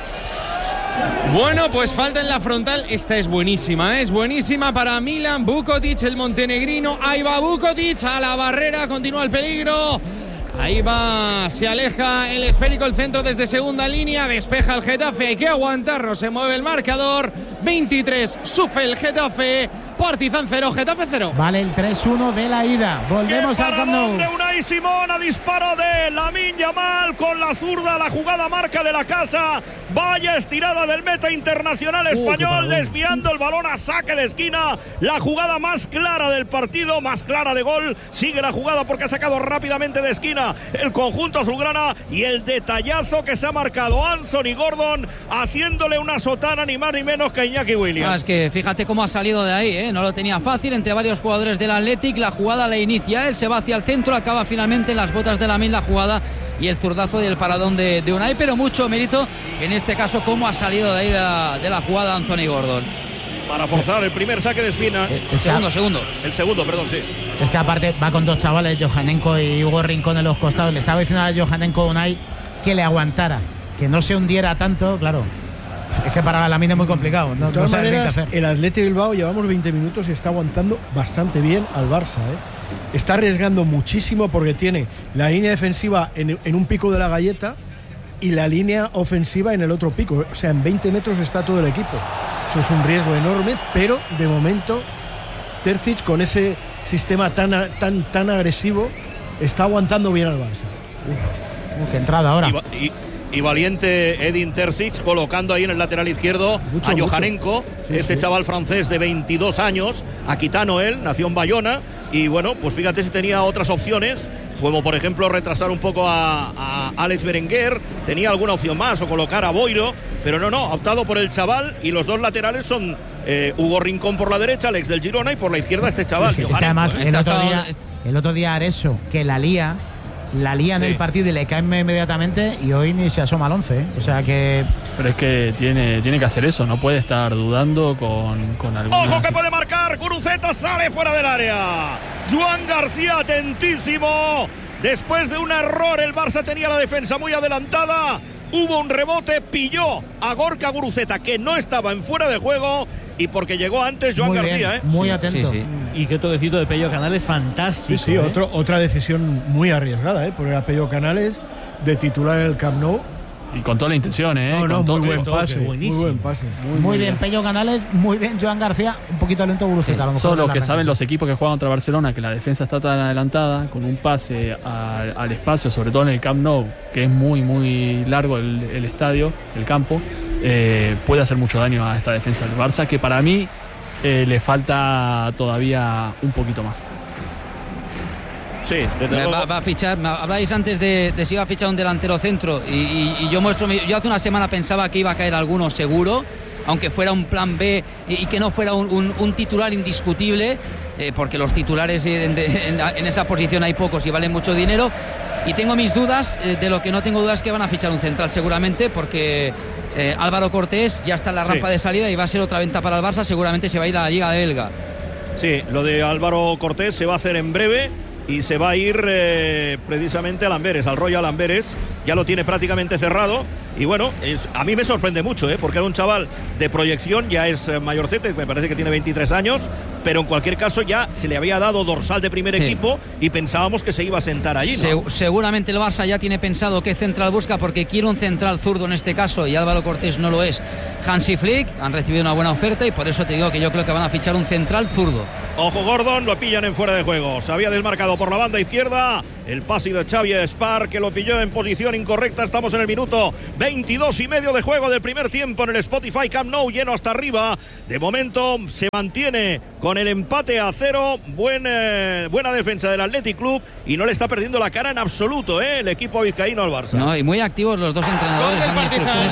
Bueno, pues falta en la frontal. Esta es buenísima, ¿eh? Es buenísima para Milan Vukotic, el montenegrino. Ahí va Vukotic a la barrera, continúa el peligro. Ahí va, se aleja el esférico, el centro desde segunda línea, despeja el Getafe, hay que aguantarlo, se mueve el marcador, veintitrés, sufre el Getafe, Partizan cero, Getafe cero. Vale, el tres uno de la ida, volvemos al Camp Nou. de Unai Simón, a disparo de Lamine Yamal con la zurda, la jugada marca de la casa, vaya estirada del meta internacional español, uh, desviando el balón a saque de esquina, la jugada más clara del partido, más clara de gol, sigue la jugada porque ha sacado rápidamente de esquina el conjunto azulgrana y el detallazo que se ha marcado Anthony Gordon haciéndole una sotana ni más ni menos que Iñaki Williams. Ah, es que fíjate cómo ha salido de ahí, ¿eh? No lo tenía fácil entre varios jugadores del Athletic, la jugada la inicia, él se va hacia el centro, acaba finalmente en las botas de Lamine la jugada y el zurdazo y el paradón de, de Unai, pero mucho mérito en este caso cómo ha salido de ahí de la, de la jugada Anthony Gordon. Para forzar el primer saque de Espina. El, el segundo, segundo. El segundo, perdón, sí. Es que aparte va con dos chavales, Johanenko y Hugo Rincón en los costados. Le estaba diciendo a Johanenko Unai que le aguantara, que no se hundiera tanto, claro. Es que para la Lamine es muy complicado. No, de todas no maneras, el Athletic Bilbao llevamos veinte minutos y está aguantando bastante bien al Barça, ¿eh? Está arriesgando muchísimo porque tiene la línea defensiva en, en un pico de la galleta y la línea ofensiva en el otro pico. O sea, en veinte metros está todo el equipo. Eso es un riesgo enorme, pero de momento Terzic con ese sistema tan, tan, tan agresivo está aguantando bien al Barça. Uf, qué entrada ahora. Y, y, y valiente Edin Terzic colocando ahí en el lateral izquierdo mucho, a Johanenko, sí, este sí. chaval francés de veintidós años, aquitano él, nació en Bayona y bueno, pues fíjate si tenía otras opciones, como por ejemplo retrasar un poco a, a Alex Berenguer, tenía alguna opción más o colocar a Boiro, pero no, no, ha optado por el chaval y los dos laterales son eh, Hugo Rincón por la derecha, Alex del Girona, y por la izquierda este chaval. Es que, es que además el otro, día, el otro día Areso, que la lía, la lía en sí. el partido y le cae inmediatamente y hoy ni se asoma al once, ¿eh? O sea que... Pero es que tiene, tiene que hacer eso, no puede estar dudando con, con alguna... ¡Ojo que puede marcar! Guruceta sale fuera del área. Joan García atentísimo. Después de un error el Barça tenía la defensa muy adelantada. Hubo un rebote, pilló a Gorka Guruceta, que no estaba en fuera de juego, y porque llegó antes Joan muy García. Bien, ¿eh? Muy atento. Sí, sí. Y qué toquecito de Pello Canales fantástico. Sí, sí, ¿eh? otro, otra decisión muy arriesgada, ¿eh? Poner a Pello Canales de titular en el Camp Nou. Y con toda la intención, ¿eh? No, no, con muy, todo, buen pase, muy buen pase. Muy, muy, muy bien, bien Pello Canales, muy bien Joan García, un poquito lento Guruceta. Sí. A lo mejor Solo que saben sí. los equipos que juegan contra Barcelona que la defensa está tan adelantada, con un pase a, al espacio, sobre todo en el Camp Nou, que es muy, muy largo el, el estadio, el campo, eh, puede hacer mucho daño a esta defensa del Barça, que para mí eh, le falta todavía un poquito más. Sí, desde va, va a fichar. Habláis antes de, de si iba a fichar un delantero centro y, y, y yo muestro. Yo hace una semana pensaba que iba a caer alguno seguro, aunque fuera un plan B y, y que no fuera un, un, un titular indiscutible, eh, porque los titulares en, en, en esa posición hay pocos y valen mucho dinero. Y tengo mis dudas, eh, de lo que no tengo dudas es que van a fichar un central seguramente, porque eh, Álvaro Cortés ya está en la rampa sí. de salida y va a ser otra venta para el Barça. Seguramente se va a ir a la Liga belga. Sí, lo de Álvaro Cortés se va a hacer en breve. Y se va a ir eh, precisamente al Amberes, al Royal Amberes. Ya lo tiene prácticamente cerrado. Y bueno, es, a mí me sorprende mucho, ¿eh? Porque era un chaval de proyección, ya es eh, mayorcete, me parece que tiene veintitrés años. Pero en cualquier caso ya se le había dado dorsal de primer sí. equipo y pensábamos que se iba a sentar allí, ¿no? Se, seguramente el Barça ya tiene pensado qué central busca, porque quiere un central zurdo en este caso y Álvaro Cortés no lo es. Hansi Flick han recibido una buena oferta y por eso te digo que yo creo que van a fichar un central zurdo. Ojo Gordon, lo pillan en fuera de juego. Se había desmarcado por la banda izquierda. El pase de Xavi Spar, que lo pilló en posición incorrecta. Estamos en el minuto veintidós y medio de juego del primer tiempo en el Spotify Camp Nou, lleno hasta arriba. De momento se mantiene con el empate a cero. Buen, eh, buena defensa del Athletic Club y no le está perdiendo la cara en absoluto, ¿eh? El equipo vizcaíno al Barça. No, y muy activos los dos entrenadores. Dando instrucciones.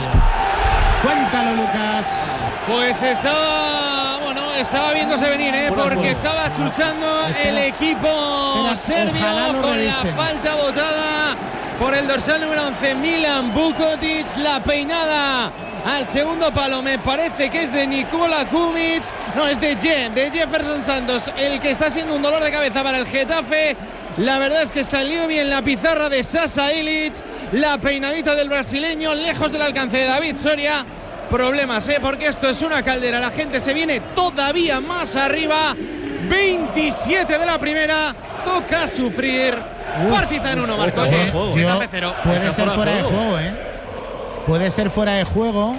Cuéntalo, Lucas. Pues estaba, bueno, estaba viéndose venir, ¿eh? Porque estaba chuchando el equipo serbio con la falta botada por el dorsal número once, Milan Vukotic. La peinada al segundo palo me parece que es de Nikola Kumic, no, es de, Je, de Jefferson Santos, el que está siendo un dolor de cabeza para el Getafe. La verdad es que salió bien la pizarra de Sasa Ilic, la peinadita del brasileño lejos del alcance de David Soria. Problemas, ¿eh? Porque esto es una caldera, la gente se viene todavía más arriba. veintisiete de la primera, toca sufrir. Partizan uno, Marcos. Getafe cero. Puede ser fuera de juego, ¿eh? Puede ser fuera de juego.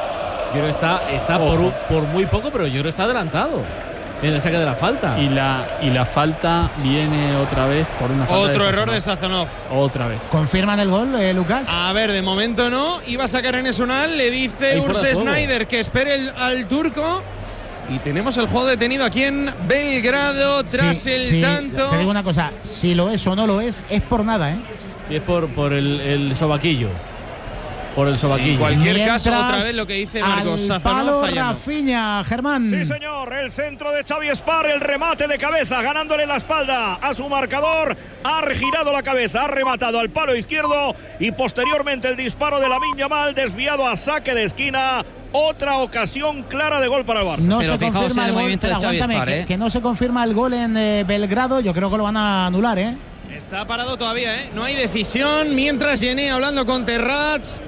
Yo creo que está, está por, por muy poco, pero yo creo que está adelantado en el saque de la falta. Y la, y la falta viene otra vez por una falta. Otro de error de Sazonov. Otra vez. ¿Confirman el gol, eh, Lucas? A ver, de momento no. Iba a sacar en Esunal. Le dice Urs Snyder que espere el, al turco. Y tenemos el juego detenido aquí en Belgrado tras sí, el sí, tanto. Te digo una cosa, si lo es o no lo es, es por nada, ¿eh? Sí, es por, por el, el sobaquillo. Por el sobaquillo. En cualquier Mientras caso, otra vez lo que dice Marcos Sazonov. Rafinha, Germán. Sí, señor. El centro de Xavi Spar, el remate de cabeza, ganándole la espalda a su marcador. Ha girado la cabeza, ha rematado al palo izquierdo y posteriormente el disparo de Lamine Yamal desviado a saque de esquina. Otra ocasión clara de gol para el Barça. No pero se confirma el, el movimiento gol, de Xavi Spar, que, ¿eh? que no se confirma el gol en eh, Belgrado. Yo creo que lo van a anular, ¿eh? Está parado todavía, ¿eh? No hay decisión. Mientras Jenny hablando con Terrats.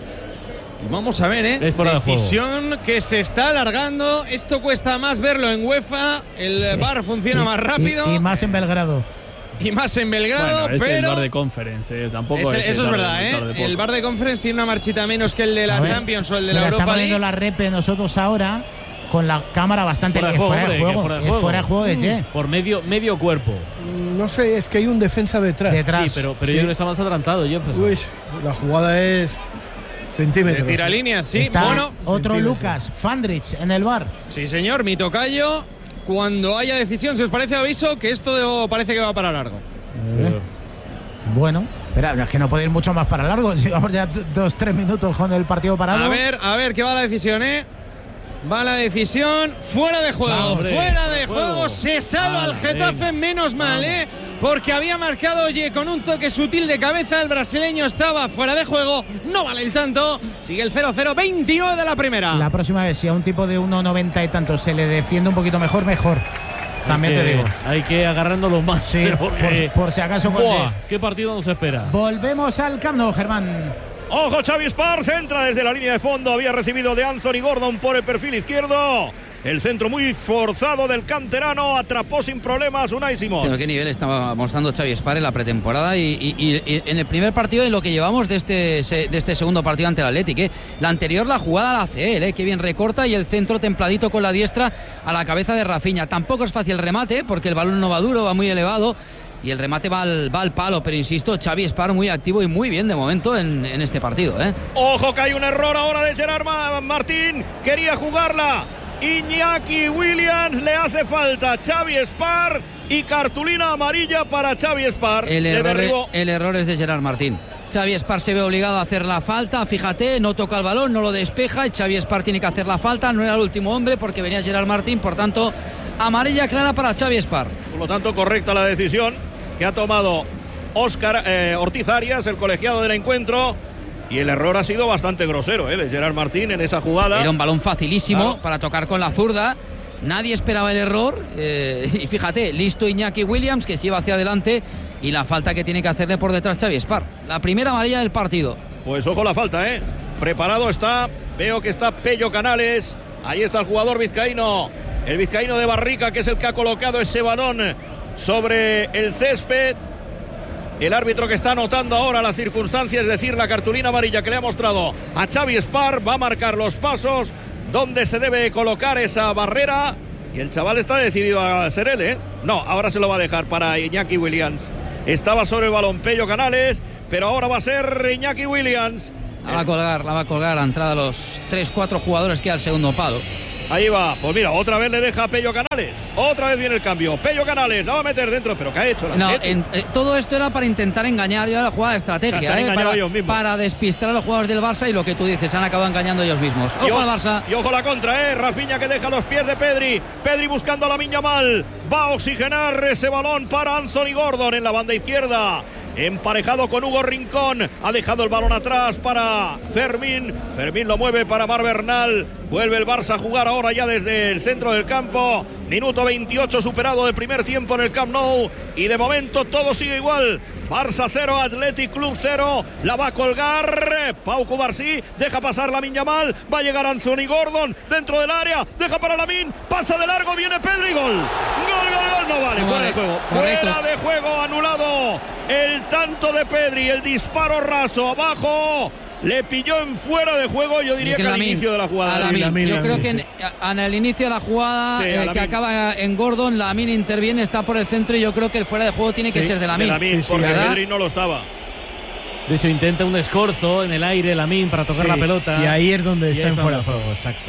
Y vamos a ver, ¿eh? Es fuera decisión de juego. Que se está alargando. Esto cuesta más verlo en UEFA. El V A R funciona más rápido. Y, y más en Belgrado. Y más en Belgrado, bueno, es pero. el V A R de Conference, eh, tampoco es el, es eso es el verdad, ¿eh? De el V A R de Conference tiene una marchita menos que el de la ver, Champions o el de la Europa Estamos League. viendo la repe nosotros ahora con la cámara bastante fuera de juego. Fuera de juego, fuera de juego. fuera de juego de Ye. Por medio, medio cuerpo. No sé, es que hay un defensa detrás. Detrás. Sí, pero, pero sí. yo creo que está más adelantado, Jefferson. Uy, la jugada es centímetros. De tira líneas, sí. Está bueno, otro Lucas, Fandrich en el V A R. Sí, señor, mi tocayo. Cuando haya decisión, si os parece, aviso que esto parece que va para largo. Eh. Bueno, espera, es que no puede ir mucho más para largo. Si vamos ya dos, tres minutos con el partido parado. A ver, a ver, ¿qué va la decisión, eh? Va la decisión, fuera de juego, no, hombre, fuera de juego, juego. Se salva el Getafe, menos mal, ¿eh? Porque había marcado, oye, con un toque sutil de cabeza, el brasileño estaba fuera de juego, no vale el tanto, sigue el cero cero, veintinueve de la primera. La próxima vez, si a un tipo de uno noventa y tanto se le defiende un poquito mejor, mejor. También que, te digo. Hay que agarrándolo más. Sí, porque, por, por si acaso. Buah, ¿qué partido nos espera? Volvemos al Camp Nou, Germán. Ojo, Xavi Spar centra desde la línea de fondo. Había recibido de Anthony Gordon por el perfil izquierdo. El centro muy forzado del canterano. Atrapó sin problemas Unai Simón. Pero qué nivel estaba mostrando Xavi Spar en la pretemporada y, y, y, y en el primer partido, en lo que llevamos de este, de este segundo partido ante el Athletic, ¿eh? La anterior la jugada la hace él, ¿eh? Qué bien recorta, y el centro templadito con la diestra a la cabeza de Rafinha. Tampoco es fácil el remate, ¿eh? Porque el balón no va duro, va muy elevado. y el remate va al, va al palo, pero insisto, Xavi Espar muy activo y muy bien de momento en, en este partido, ¿eh? Ojo que hay un error ahora de Gerard Martín, quería jugarla Iñaki Williams, le hace falta Xavi Espar y cartulina amarilla para Xavi Espar. El error, el error es de Gerard Martín. Xavi Espar se ve obligado a hacer la falta, fíjate, no toca el balón, no lo despeja y Xavi Espar tiene que hacer la falta, no era el último hombre porque venía Gerard Martín, por tanto, amarilla clara para Xavi Espar. Por lo tanto, correcta la decisión que ha tomado Óscar eh, Ortiz Arias, el colegiado del encuentro, y el error ha sido bastante grosero eh, de Gerard Martín en esa jugada. Era un balón facilísimo claro. para tocar con la zurda. Nadie esperaba el error eh, y fíjate, listo Iñaki Williams que se lleva hacia adelante y la falta que tiene que hacerle por detrás Xavi Espar. La primera amarilla del partido. Pues ojo la falta, ¿eh? Preparado está, veo que está Pello Canales, ahí está el jugador vizcaíno, el vizcaíno de Barrica, que es el que ha colocado ese balón sobre el césped. El árbitro que está anotando ahora la circunstancia, es decir, la cartulina amarilla que le ha mostrado a Xavi Espar, va a marcar los pasos donde se debe colocar esa barrera y el chaval está decidido a ser él, ¿eh? No, ahora se lo va a dejar para Iñaki Williams. Estaba sobre el balón Pello Canales, pero ahora va a ser Iñaki Williams. La va a colgar, la va a colgar a la entrada de los tres cuatro jugadores que al segundo palo. Ahí va, pues mira, otra vez le deja a Pello Canales. Otra vez viene el cambio. Pello Canales la va a meter dentro, pero ¿qué ha hecho? No, en, eh, todo esto era para intentar engañar ya la jugada de estrategia, o sea, eh, para, para despistar a los jugadores del Barça y lo que tú dices, se han acabado engañando ellos mismos. Ojo y al Barça. Y ojo la contra, eh. Rafinha que deja los pies de Pedri. Pedri buscando a Lamine Yamal. Va a oxigenar ese balón para Anthony Gordon en la banda izquierda. Emparejado con Hugo Rincón, ha dejado el balón atrás para Fermín. Fermín lo mueve para Mar Bernal. Vuelve el Barça a jugar ahora ya desde el centro del campo. Minuto veintiocho superado del primer tiempo en el Camp Nou. Y de momento todo sigue igual. Barça cero, Athletic Club cero. La va a colgar Pau Cubarsí. Deja pasar Lamine Yamal. Va a llegar Anthony Gordon dentro del área. Deja para Lamine. Pasa de largo. Viene Pedri. Gol. Gol, gol, gol. No vale. No, fuera de juego. Correcto. Fuera de juego. Anulado. El tanto de Pedri. El disparo raso abajo. Le pilló en fuera de juego, yo diría que al Lamin, inicio de la jugada. Lamin. Lamin, yo creo que en, en el inicio de la jugada, sí, eh, que acaba en Gordon, Lamin interviene, está por el centro y yo creo que el fuera de juego tiene que sí, ser de Lamin. De Lamin, sí, porque sí, Pedri no lo estaba. De hecho, intenta un escorzo en el aire, Lamin, para tocar sí, la pelota. Y ahí es donde está en fuera de juego, exacto.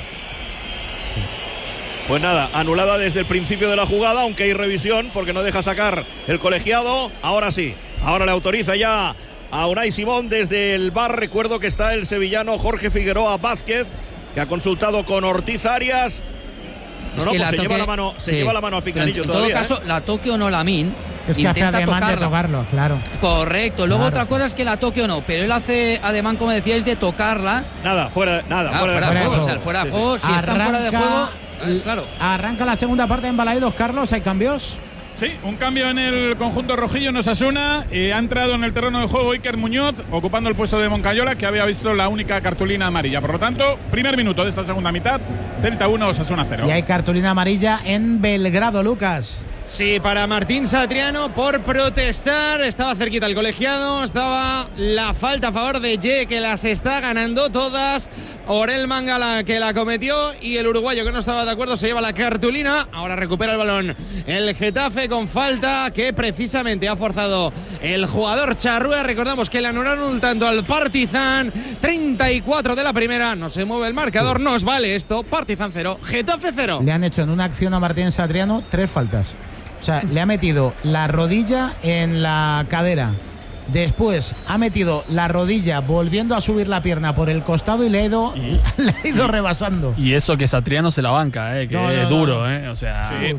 Pues nada, anulada desde el principio de la jugada, aunque hay revisión, porque no deja sacar el colegiado. Ahora sí, ahora le autoriza ya a Unai Simón desde el V A R. Recuerdo que está el sevillano Jorge Figueroa Vázquez, que ha consultado con Ortiz Arias. No, es no, que pues se, toque, lleva la mano, se sí. lleva la mano al picanillo en todavía. En todo caso, ¿eh? La toque o no Lamin. Es que hace ademán tocarla. de tocarlo, claro. Correcto. Luego claro. Otra cosa es que la toque o no, pero él hace ademán, como decíais, de tocarla. Nada, fuera, nada, ah, fuera, fuera de de juego. juego. O sea, fuera de sí, juego, sí. si Arranca, están fuera de juego, claro. Arranca la segunda parte en Balaidos, Carlos, ¿hay cambios? Sí, un cambio en el conjunto rojillo en Osasuna. Eh, ha entrado en el terreno de juego Iker Muñoz, ocupando el puesto de Moncayola, que había visto la única cartulina amarilla. Por lo tanto, primer minuto de esta segunda mitad, Celta uno, Osasuna cero. Y hay cartulina amarilla en Belgrado, Lucas. Sí, para Martín Satriano por protestar. Estaba cerquita el colegiado. Estaba la falta a favor de Ye, que las está ganando todas. Orel Mangala, que la cometió. Y el uruguayo, que no estaba de acuerdo, se lleva la cartulina. Ahora recupera el balón el Getafe con falta que precisamente ha forzado el jugador Charrúa. Recordamos que le anularon un tanto al Partizan. treinta y cuatro de la primera. No se mueve el marcador. Nos vale esto. Partizan cero, Getafe cero. Le han hecho en una acción a Martín Satriano tres faltas. O sea, le ha metido la rodilla en la cadera. Después ha metido la rodilla volviendo a subir la pierna por el costado y le ha ido, y, le ha ido rebasando. Y eso que Satriano se la banca, eh, que no, no, es duro, no. eh, o sea... Sí.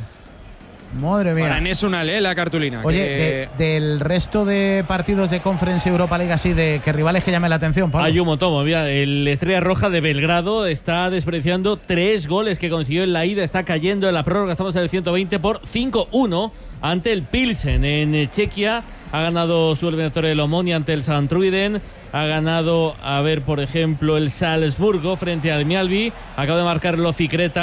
Madre mía. Para Enes Unal, la cartulina. Oye, que... de, del resto de partidos de Conference Europa League, así de que rivales que llamen la atención, Pablo. Hay un montón. Mira, el Estrella Roja de Belgrado está despreciando tres goles que consiguió en la ida. Está cayendo en la prórroga. Estamos en el ciento veinte por cinco uno ante el Pilsen en Chequia. Ha ganado su eliminatoria del Omonia ante el Santruiden. Ha ganado, a ver, por ejemplo, el Salzburgo frente al Mialbi. Acaba de marcar el Oficreta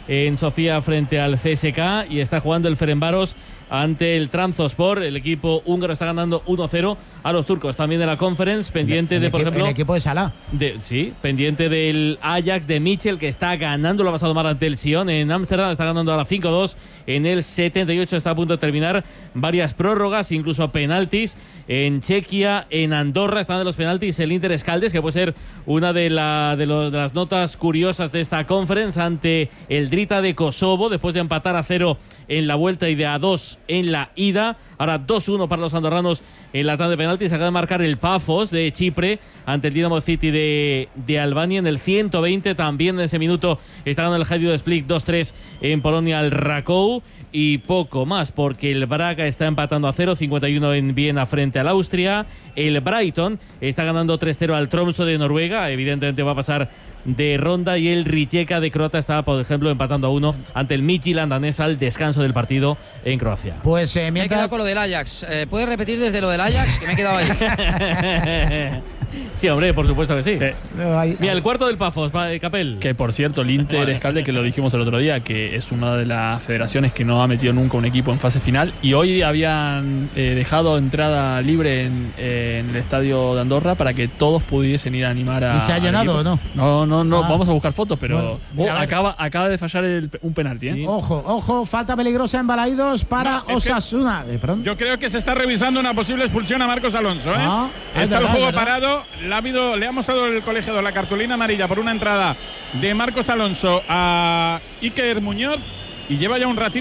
en Sofía frente al C S K y está jugando el Ferencváros ante el Trabzonspor. El equipo húngaro está ganando uno cero a los turcos. También de la Conference, pendiente el, el de, por equipo, ejemplo... El equipo de Salah. De, sí, pendiente del Ajax de Mitchell, que está ganando, lo ha pasado mal ante el Sion en Ámsterdam, está ganando ahora cinco dos. En el setenta y ocho está a punto de terminar varias prórrogas, incluso penaltis. En Chequia, en Andorra, están de los penaltis el Inter Escaldes, que puede ser una de, la, de, los, de las notas curiosas de esta Conference, ante el Drita de Kosovo, después de empatar a cero en la vuelta y de a dos en la ida. Ahora dos uno para los andorranos en la tanda de penaltis. Acaba de marcar el Pafos de Chipre ante el Dinamo City de, de Albania en el ciento veinte. También en ese minuto está ganando el Hajduk Split dos tres en Polonia al Rakow. Y poco más, porque el Braga está empatando a cero, cincuenta y uno en Viena frente al Austria. El Brighton está ganando tres cero al Tromsø de Noruega, evidentemente va a pasar de ronda. Y el Rijeka de Croata está, por ejemplo, empatando a uno ante el Midtjylland danés al descanso del partido en Croacia. Pues eh, mientras... Me he quedado con lo del Ajax. Eh, ¿Puedes repetir desde lo del Ajax? Que me he quedado ahí. Sí, hombre, por supuesto que sí. Eh, no, hay, Mira, hay... el cuarto del Pafos, Capel. Que por cierto, el Inter Escalde, que lo dijimos el otro día, que es una de las federaciones que no ha metido nunca un equipo en fase final. Y hoy habían eh, dejado entrada libre en, eh, en el estadio de Andorra para que todos pudiesen ir a animar a. ¿Y se ha llenado o no? No, no, no. Ah. Vamos a buscar fotos, pero bueno, mira, oh, acaba, acaba de fallar el, un penalti. Sí. ¿eh? Ojo, ojo, falta peligrosa en Balaidos para no, Osasuna. De pronto. Yo creo que se está revisando una posible expulsión a Marcos Alonso. ¿eh? No, está verdad, el juego parado. Le ha, habido, le ha mostrado el colegiado la cartulina amarilla por una entrada de Marcos Alonso a Iker Muñoz y lleva ya un ratito